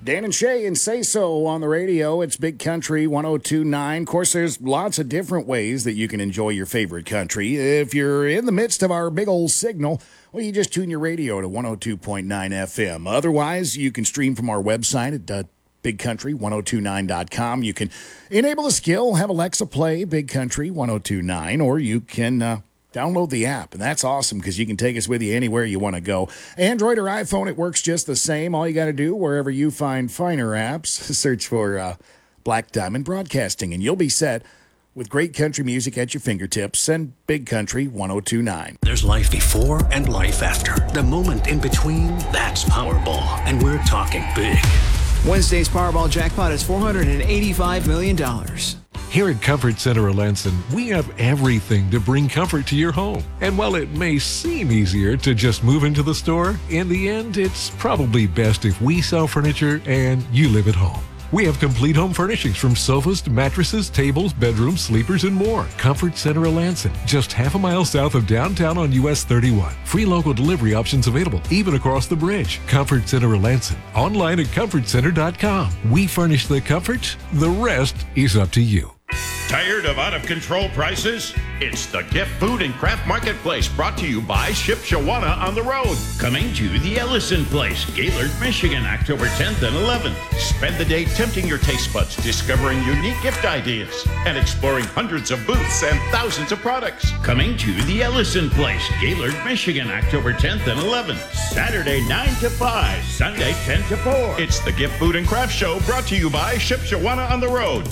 Dan and Shay and Say So on the radio. It's Big Country 102.9. Of course, there's lots of different ways that you can enjoy your favorite country. If you're in the midst of our big old signal, well, you just tune your radio to 102.9 FM. Otherwise, you can stream from our website at bigcountry1029.com. You can enable the skill, have Alexa play Big Country 1029, or you can download the app, and that's awesome because you can take us with you anywhere you want to go. Android or iPhone, it works just the same. All you got to do, wherever you find finer apps, search for Black Diamond Broadcasting, and you'll be set with great country music at your fingertips and Big Country 102.9. There's life before and life after. The moment in between, that's Powerball, and we're talking big. Wednesday's Powerball jackpot is $485 million. Here at Comfort Center of Lansing, we have everything to bring comfort to your home. And while it may seem easier to just move into the store, in the end, it's probably best if we sell furniture and you live at home. We have complete home furnishings from sofas to mattresses, tables, bedrooms, sleepers, and more. Comfort Center of Lansing, just half a mile south of downtown on US 31. Free local delivery options available, even across the bridge. Comfort Center of Lansing, online at comfortcenter.com. We furnish the comfort, the rest is up to you. Tired of out-of-control prices? It's the Gift Food and Craft Marketplace, brought to you by Ship Shawana on the Road. Coming to the Ellison Place, Gaylord, Michigan, October 10th and 11th. Spend the day tempting your taste buds, discovering unique gift ideas, and exploring hundreds of booths and thousands of products. Coming to the Ellison Place, Gaylord, Michigan, October 10th and 11th. Saturday 9 to 5, Sunday 10 to 4. It's the Gift Food and Craft Show, brought to you by Ship Shawana on the Road.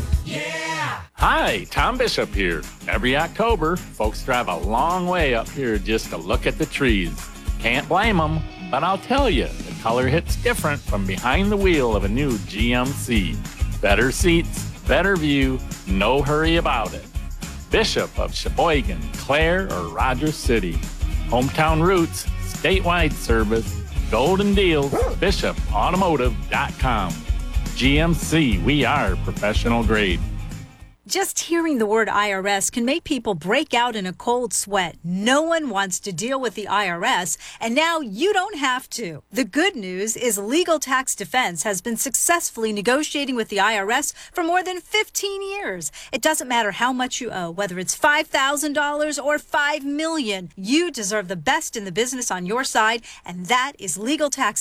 Hi, Tom Bishop here. Every October, folks drive a long way up here just to look at the trees. Can't blame them, but I'll tell you, the color hits different from behind the wheel of a new GMC. Better seats, better view, no hurry about it. Bishop of Sheboygan, Clare, or Rogers City. Hometown roots, statewide service, golden deals, bishopautomotive.com. GMC, we are professional grade. Just hearing the word IRS can make people break out in a cold sweat. No one wants to deal with the IRS, and now you don't have to. The good news is Legal Tax Defense has been successfully negotiating with the IRS for more than 15 years. It doesn't matter how much you owe, whether it's $5,000 or $5 million. You deserve the best in the business on your side, and that is Legal Tax